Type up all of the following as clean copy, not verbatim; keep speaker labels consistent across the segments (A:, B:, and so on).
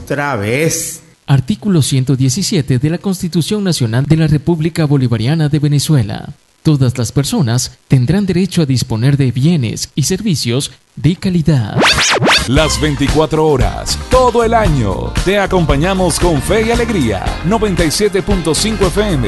A: Otra vez.
B: Artículo 117 de la Constitución Nacional de la República Bolivariana de Venezuela. Todas las personas tendrán derecho a disponer de bienes y servicios de calidad.
C: Las 24 horas, todo el año, te acompañamos con fe y alegría. 97.5 FM.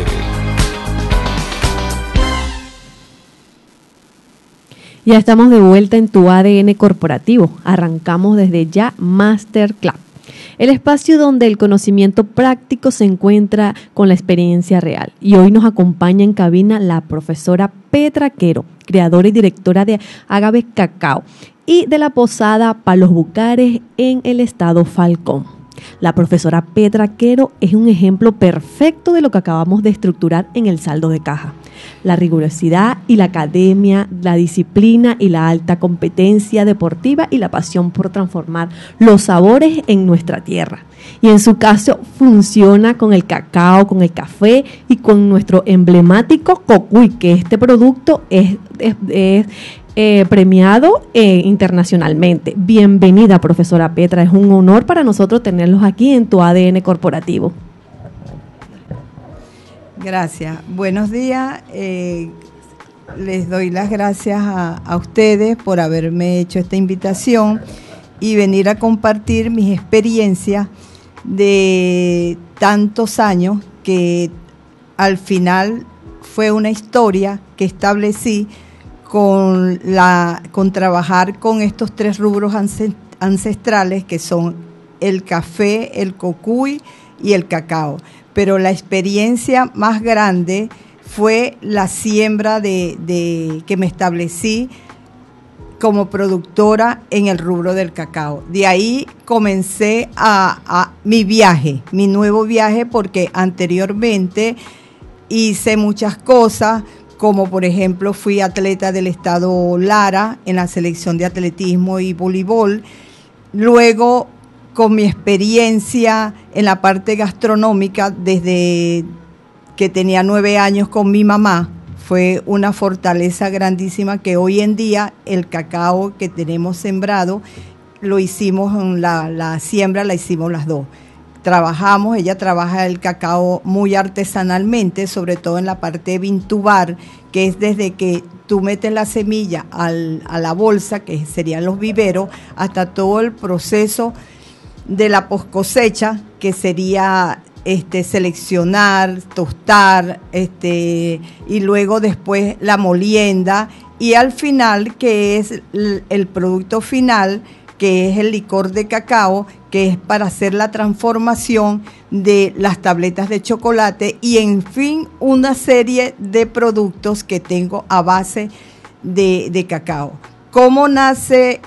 D: Ya estamos de vuelta en tu ADN corporativo. Arrancamos desde ya Masterclass, el espacio donde el conocimiento práctico se encuentra con la experiencia real. Y hoy nos acompaña en cabina la profesora Petra Quero, creadora y directora de Agave Cacao y de la posada Palos Bucares en el estado Falcón. La profesora Petra Quero es un ejemplo perfecto de lo que acabamos de estructurar en el saldo de caja. La rigurosidad y la academia, la disciplina y la alta competencia deportiva y la pasión por transformar los sabores en nuestra tierra. Y en su caso funciona con el cacao, con el café y con nuestro emblemático cocuy, que este producto es premiado internacionalmente. Bienvenida, profesora Petra. Es un honor para nosotros tenerlos aquí en tu ADN corporativo.
E: Gracias. Buenos días. Les doy las gracias a ustedes por haberme hecho esta invitación y venir a compartir mis experiencias de tantos años, que al final fue una historia que establecí con trabajar con estos tres rubros ancestrales, que son el café, el cocuy y el cacao. Pero la experiencia más grande fue la siembra que me establecí como productora en el rubro del cacao. De ahí comencé mi nuevo viaje, porque anteriormente hice muchas cosas, como por ejemplo fui atleta del estado Lara en la selección de atletismo y voleibol. Luego, con mi experiencia en la parte gastronómica, desde que tenía 9 años con mi mamá, fue una fortaleza grandísima, que hoy en día el cacao que tenemos sembrado, lo hicimos, la siembra la hicimos las dos. Ella trabaja el cacao muy artesanalmente, sobre todo en la parte de vintubar, que es desde que tú metes la semilla a la bolsa, que serían los viveros, hasta todo el proceso de la poscosecha, que sería seleccionar, tostar, y luego después la molienda, y al final, que es el producto final, que es el licor de cacao, que es para hacer la transformación de las tabletas de chocolate, y en fin, una serie de productos que tengo a base de cacao. ¿Cómo nace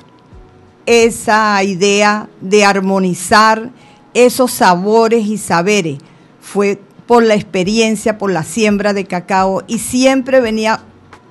E: esa idea de armonizar esos sabores y saberes? Fue por la experiencia, por la siembra de cacao, y siempre venía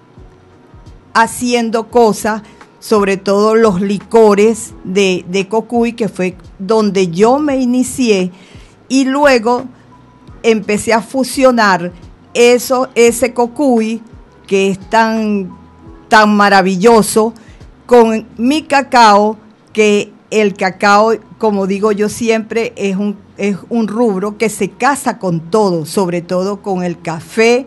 E: haciendo cosas, sobre todo los licores de cocuy, que fue donde yo me inicié, y luego empecé a fusionar ese cocuy, que es tan maravilloso, con mi cacao, que el cacao, como digo yo siempre, es un rubro que se casa con todo, sobre todo con el café,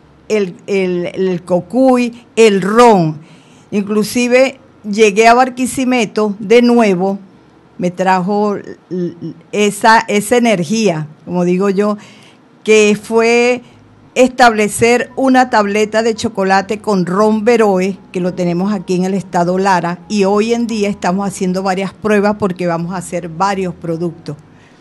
E: el cocuy, el ron. Inclusive llegué a Barquisimeto de nuevo, me trajo esa energía, como digo yo, que fue establecer una tableta de chocolate con ron Veroe, que lo tenemos aquí en el estado Lara, y hoy en día estamos haciendo varias pruebas porque vamos a hacer varios productos.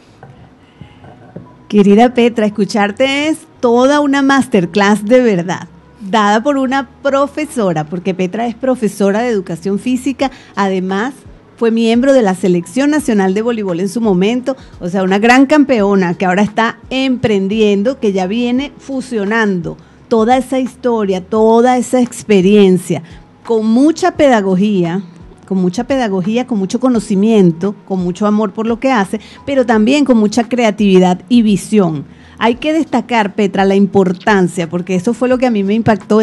F: Querida Petra, escucharte es toda una masterclass de verdad, dada por una profesora, porque Petra es profesora de educación física, además fue miembro de la Selección Nacional de Voleibol en su momento, o sea, una gran campeona que ahora está emprendiendo, que ya viene fusionando toda esa historia, toda esa experiencia, con mucha pedagogía, con mucho conocimiento, con mucho amor por lo que hace, pero también con mucha creatividad y visión. Hay que destacar, Petra, la importancia, porque eso fue lo que a mí me impactó